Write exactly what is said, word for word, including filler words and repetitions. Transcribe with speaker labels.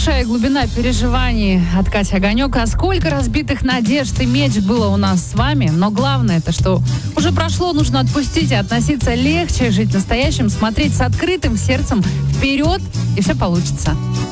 Speaker 1: большая глубина переживаний от Кати Огонек. А сколько разбитых надежд и меч было у нас с вами. Но главное, это что уже прошло, нужно отпустить и относиться легче, жить настоящим, смотреть с открытым сердцем вперед, и все получится.